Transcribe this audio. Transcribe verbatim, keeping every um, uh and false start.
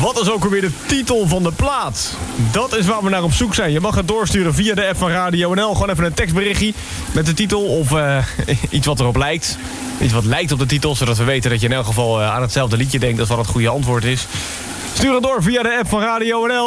Wat is ook alweer de titel van de plaat? Dat is waar we naar op zoek zijn. Je mag het doorsturen via de app van Radio N L. Gewoon even een tekstberichtje met de titel of uh, iets wat erop lijkt. Iets wat lijkt op de titel, zodat we weten dat je in elk geval uh, aan hetzelfde liedje denkt als wat het goede antwoord is. Stuur het door via de app van Radio N L.